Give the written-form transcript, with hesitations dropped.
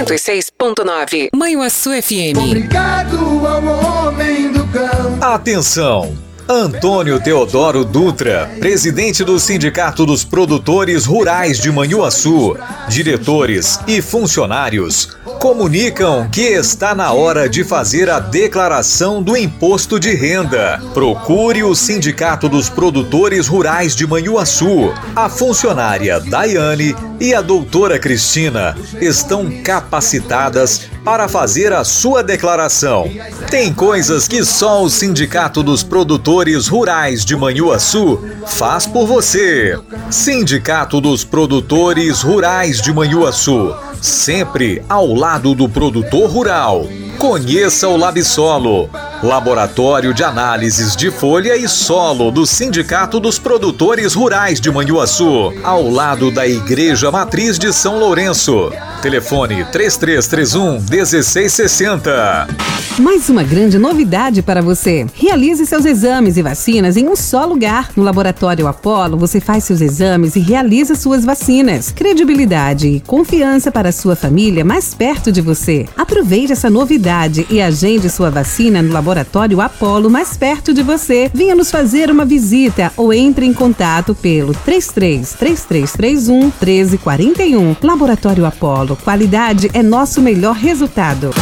106.9. Manhuaçu FM. Obrigado ao homem do campo. Atenção! Antônio Teodoro Dutra, presidente do Sindicato dos Produtores Rurais de Manhuaçu, diretores e funcionários, comunicam que está na hora de fazer a declaração do imposto de renda. Procure o Sindicato dos Produtores Rurais de Manhuaçu. A funcionária Daiane e a doutora Cristina estão capacitadas para fazer a sua declaração. Tem coisas que só o Sindicato dos Produtores Rurais de Manhuaçu faz por você. Sindicato dos Produtores Rurais de Manhuaçu, sempre ao lado do produtor rural. Conheça o Labsolo, Laboratório de Análises de Folha e Solo do Sindicato dos Produtores Rurais de Manhuaçu, ao lado da Igreja Matriz de São Lourenço. Telefone 3331-1660. Mais uma grande novidade para você. Realize seus exames e vacinas em um só lugar. No Laboratório Apollo, você faz seus exames e realiza suas vacinas. Credibilidade e confiança para a sua família mais perto de você. Aproveite essa novidade e agende sua vacina no Laboratório Apollo mais perto de você. Venha nos fazer uma visita ou entre em contato pelo 3331 1341. Laboratório Apollo, qualidade é nosso melhor resultado.